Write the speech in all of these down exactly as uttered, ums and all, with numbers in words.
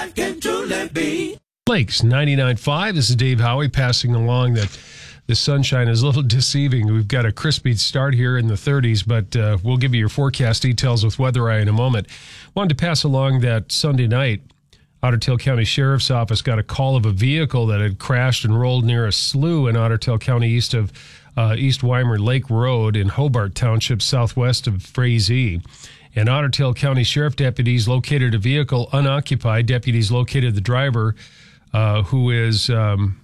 life can truly be. Lakes ninety-nine point five. This is Dave Howie passing along that the sunshine is a little deceiving. We've got a crispy start here in the thirties, but uh, we'll give you your forecast details with Weather Eye in a moment. Wanted to pass along that Sunday night, Otter Tail County Sheriff's Office got a call of a vehicle that had crashed and rolled near a slough in Otter Tail County east of uh, East Weimer Lake Road in Hobart Township, southwest of Frazee. And Otter Tail County Sheriff deputies located a vehicle unoccupied. Deputies located the driver, uh, who is um,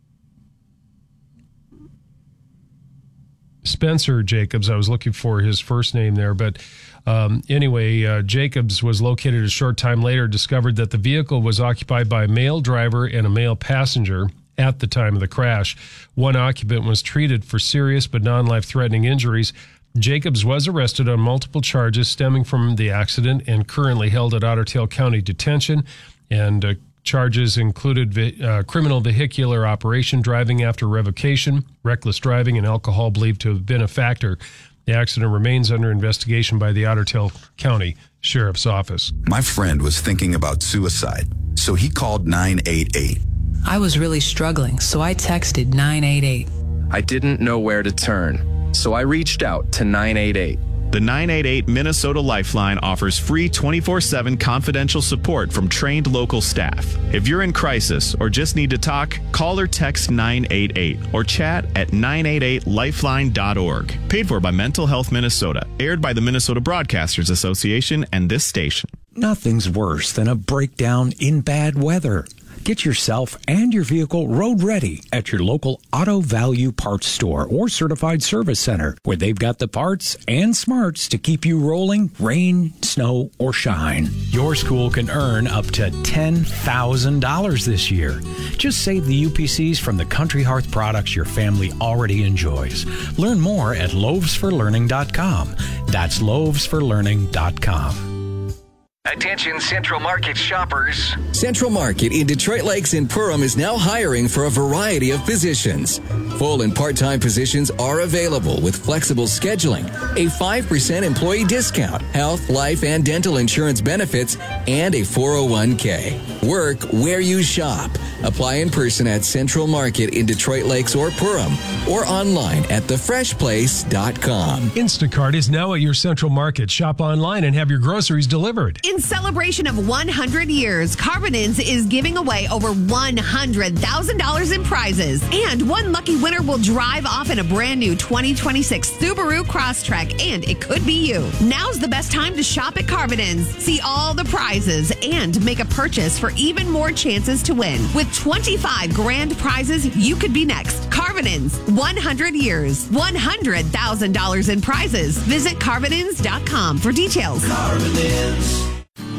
Spencer Jacobs. I was looking for his first name there, but um, anyway, uh, Jacobs was located a short time later, discovered that the vehicle was occupied by a male driver and a male passenger at the time of the crash. One occupant was treated for serious but non-life-threatening injuries. Jacobs was arrested on multiple charges stemming from the accident and currently held at Otter Tail County Detention. And uh, charges included vi- uh, criminal vehicular operation, driving after revocation, reckless driving, and alcohol believed to have been a factor. The accident remains under investigation by the Otter Tail County Sheriff's Office. My friend was thinking about suicide, so he called nine eight eight. I was really struggling, so I texted nine eight eight. I didn't know where to turn, so I reached out to nine eight eight. The nine eight eight Minnesota Lifeline offers free twenty-four seven confidential support from trained local staff. If you're in crisis or just need to talk, call or text nine eight eight or chat at nine eight eight lifeline dot org. Paid for by Mental Health Minnesota. Aired by the Minnesota Broadcasters Association and this station. Nothing's worse than a breakdown in bad weather. Get yourself and your vehicle road ready at your local Auto Value Parts Store or Certified Service Center, where they've got the parts and smarts to keep you rolling, rain, snow, or shine. Your school can earn up to ten thousand dollars this year. Just save the U P Cs from the Country Hearth products your family already enjoys. Learn more at loaves for learning dot com. That's loaves for learning dot com. Attention Central Market shoppers. Central Market in Detroit Lakes and Perham is now hiring for a variety of positions. Full and part-time positions are available with flexible scheduling, a five percent employee discount, health, life, and dental insurance benefits, and a four oh one k. Work where you shop. Apply in person at Central Market in Detroit Lakes or Perham or online at the fresh place dot com. Instacart is now at your Central Market. Shop online and have your groceries delivered. In celebration of one hundred years, Carbonins is giving away over one hundred thousand dollars in prizes. And one lucky winner will drive off in a brand new twenty twenty-six Subaru Crosstrek, and it could be you. Now's the best time to shop at Carbonins. See all the prizes and make a purchase for even more chances to win. With twenty-five grand prizes, you could be next. Carbonins, one hundred years, one hundred thousand dollars in prizes. Visit carbonins dot com for details. Carbonins.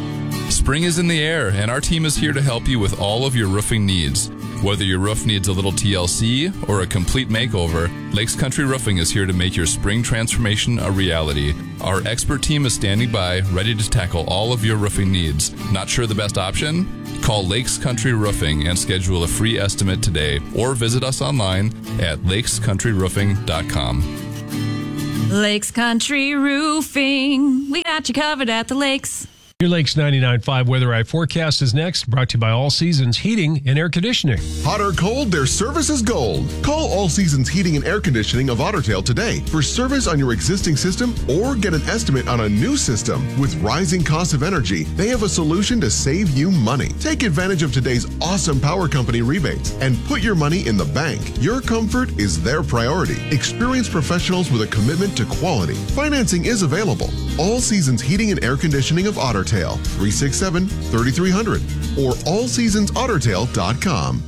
Spring is in the air, and our team is here to help you with all of your roofing needs. Whether your roof needs a little T L C or a complete makeover, Lakes Country Roofing is here to make your spring transformation a reality. Our expert team is standing by, ready to tackle all of your roofing needs. Not sure the best option? Call Lakes Country Roofing and schedule a free estimate today, or visit us online at lakes country roofing dot com. Lakes Country Roofing. We got you covered at the lakes. Your Lakes ninety-nine point five Weather Eye forecast is next, brought to you by All Seasons Heating and Air Conditioning. Hot or cold, their service is gold. Call All Seasons Heating and Air Conditioning of Otter Tail today for service on your existing system or get an estimate on a new system. With rising costs of energy, they have a solution to save you money. Take advantage of today's awesome power company rebates and put your money in the bank. Your comfort is their priority. Experienced professionals with a commitment to quality. Financing is available. All Seasons Heating and Air Conditioning of Otter Tail, three six seven, three three zero zero or all seasons otter tail dot com.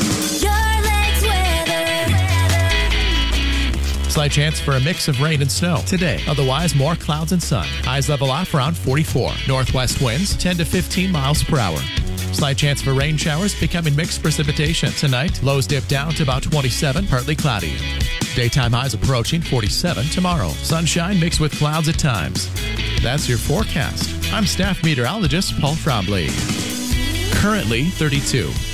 Slight chance for a mix of rain and snow today. Otherwise, more clouds and sun. Highs level off around forty-four. Northwest winds ten to fifteen miles per hour. Slight chance for rain showers becoming mixed precipitation. Tonight, lows dip down to about twenty-seven, partly cloudy. Daytime highs approaching forty-seven tomorrow. Sunshine mixed with clouds at times. That's your forecast. I'm staff meteorologist Paul Frombley. Currently thirty-two.